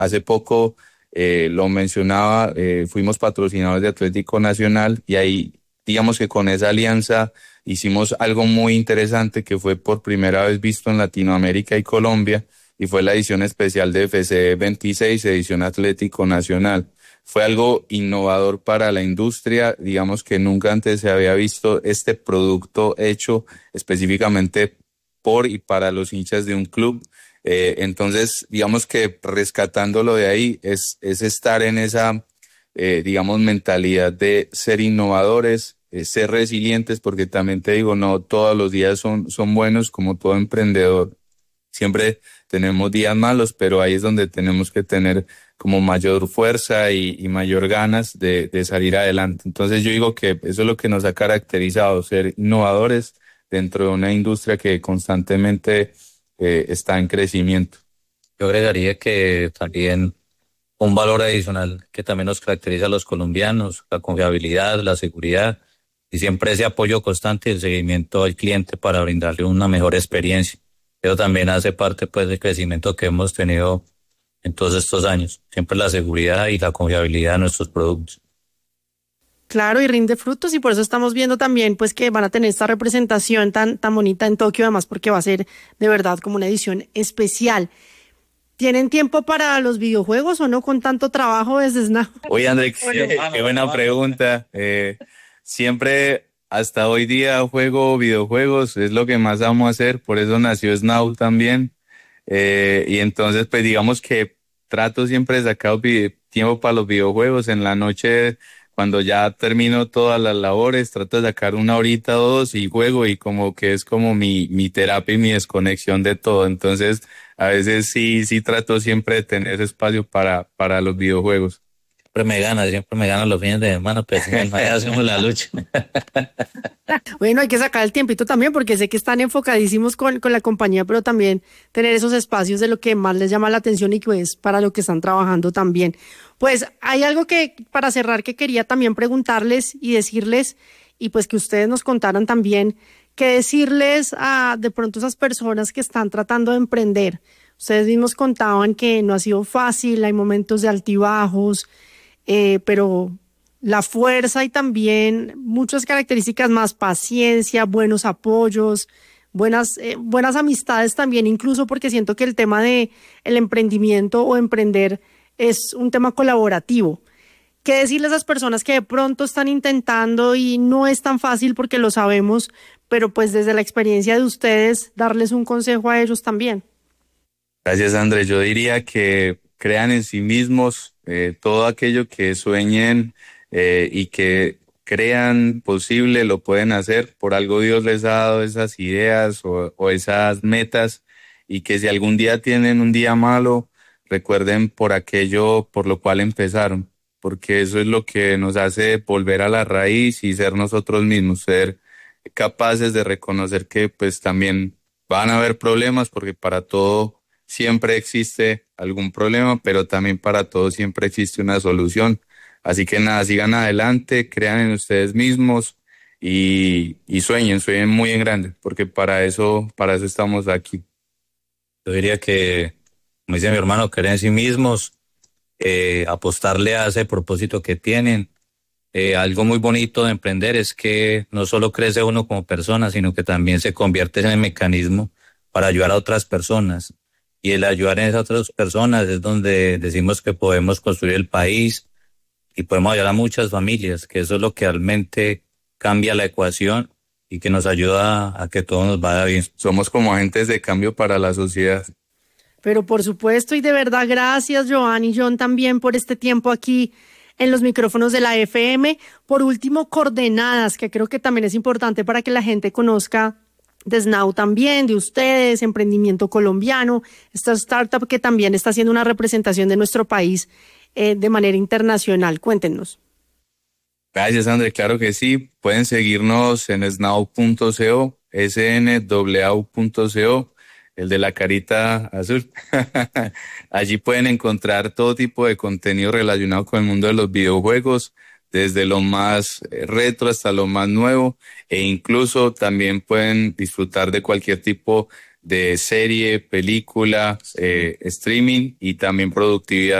Hace poco, lo mencionaba, fuimos patrocinadores de Atlético Nacional y ahí, digamos que con esa alianza hicimos algo muy interesante que fue por primera vez visto en Latinoamérica y Colombia y fue la edición especial de FC 26, edición Atlético Nacional. Fue algo innovador para la industria, digamos que nunca antes se había visto este producto hecho específicamente por y para los hinchas de un club. Entonces, digamos que rescatándolo de ahí es estar en esa, digamos, mentalidad de ser innovadores, ser resilientes, porque también te digo, no todos los días son buenos como todo emprendedor. Siempre tenemos días malos, pero ahí es donde tenemos que tener como mayor fuerza y mayor ganas de salir adelante. Entonces yo digo que eso es lo que nos ha caracterizado, ser innovadores dentro de una industria que constantemente está en crecimiento. Yo agregaría que también un valor adicional que también nos caracteriza a los colombianos, la confiabilidad, la seguridad y siempre ese apoyo constante y el seguimiento al cliente para brindarle una mejor experiencia. Eso también hace parte pues del crecimiento que hemos tenido en todos estos años. Siempre la seguridad y la confiabilidad de nuestros productos. Claro, y rinde frutos y por eso estamos viendo también pues que van a tener esta representación tan bonita en Tokio, además porque va a ser de verdad como una edición especial. ¿Tienen tiempo para los videojuegos o no con tanto trabajo desde Snap? Oye, André, qué buena pregunta. Siempre hasta hoy día juego videojuegos, es lo que más amo hacer, por eso nació Snow también. Y entonces, pues digamos que trato siempre de sacar tiempo para los videojuegos. En la noche, cuando ya termino todas las labores, trato de sacar una horita o dos y juego y como que es como mi terapia y mi desconexión de todo. Entonces, a veces sí trato siempre de tener ese espacio para los videojuegos. Siempre me gana los fines de semana, pero ahí hacemos la lucha. Bueno, hay que sacar el tiempito también porque sé que están enfocadísimos con la compañía, pero también tener esos espacios de lo que más les llama la atención y que es para lo que están trabajando también. Pues hay algo que para cerrar que quería también preguntarles y decirles y pues que ustedes nos contaran también qué decirles a de pronto esas personas que están tratando de emprender. Ustedes mismos contaban que no ha sido fácil, hay momentos de altibajos, pero la fuerza y también muchas características más, paciencia, buenos apoyos, buenas amistades también, incluso porque siento que el tema de el emprendimiento o emprender es un tema colaborativo. ¿Qué decirle a esas personas que de pronto están intentando y no es tan fácil porque lo sabemos, pero pues desde la experiencia de ustedes, darles un consejo a ellos también? Gracias, Andrés. Yo diría que crean en sí mismos todo aquello que sueñen y que crean posible, lo pueden hacer. Por algo Dios les ha dado esas ideas o esas metas y que si algún día tienen un día malo, recuerden por aquello por lo cual empezaron, porque eso es lo que nos hace volver a la raíz y ser nosotros mismos, ser capaces de reconocer que pues también van a haber problemas porque para todo siempre existe algún problema, pero también para todo siempre existe una solución. Así que nada, sigan adelante, crean en ustedes mismos y sueñen muy en grande, porque para eso estamos aquí. Yo diría que, como dice mi hermano, creer en sí mismos, apostarle a ese propósito que tienen. Algo muy bonito de emprender es que no solo crece uno como persona, sino que también se convierte en el mecanismo para ayudar a otras personas. Y el ayudar a esas otras personas es donde decimos que podemos construir el país y podemos ayudar a muchas familias, que eso es lo que realmente cambia la ecuación y que nos ayuda a que todo nos vaya bien. Somos como agentes de cambio para la sociedad. Pero por supuesto y de verdad gracias Joan y John también por este tiempo aquí en los micrófonos de la FM. Por último, coordenadas, que creo que también es importante para que la gente conozca de Snow también, de ustedes, emprendimiento colombiano, esta startup que también está haciendo una representación de nuestro país de manera internacional. Cuéntenos. Gracias, André. Claro que sí. Pueden seguirnos en snow.co, snw.co, el de la carita azul. Allí pueden encontrar todo tipo de contenido relacionado con el mundo de los videojuegos, desde lo más retro hasta lo más nuevo, e incluso también pueden disfrutar de cualquier tipo de serie, película, streaming y también productividad